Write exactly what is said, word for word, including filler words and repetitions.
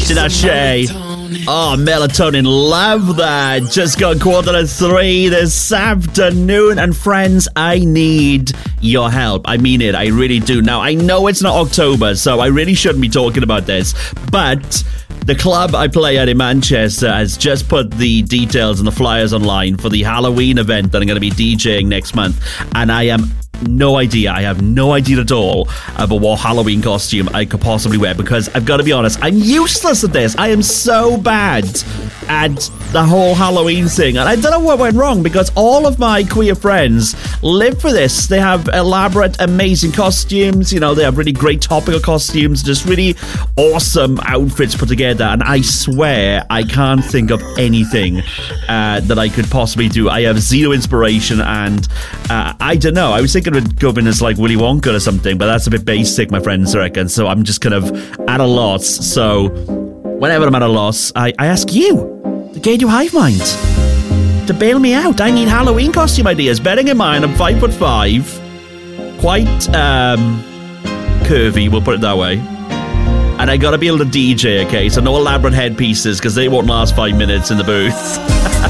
Tinashe. Oh, melatonin, love that. Just got quarter to three this afternoon. And friends, I need your help. I mean it, I really do. Now, I know it's not October, so I really shouldn't be talking about this. But the club I play at in Manchester has just put the details and the flyers online for the Halloween event that I'm going to be DJing next month. And I am no idea. I have no idea at all about what Halloween costume I could possibly wear, because I've got to be honest, I'm useless at this. I am so bad at the whole Halloween thing, and I don't know what went wrong, because all of my queer friends live for this. They have elaborate, amazing costumes. You know, they have really great topical costumes, just really awesome outfits put together, and I swear I can't think of anything uh, that I could possibly do. I have zero inspiration, and uh, I don't know. I was thinking of going as like Willy Wonka or something, but that's a bit basic, my friends reckon. So I'm just kind of at a loss. So whenever I'm at a loss, I, I ask you, the Gay Do Hive Mind, to bail me out. I need Halloween costume ideas. Bearing in mind I'm five foot five, quite um, curvy, we'll put it that way. And I gotta be able to D J, okay? So no elaborate headpieces, because they won't last five minutes in the booth.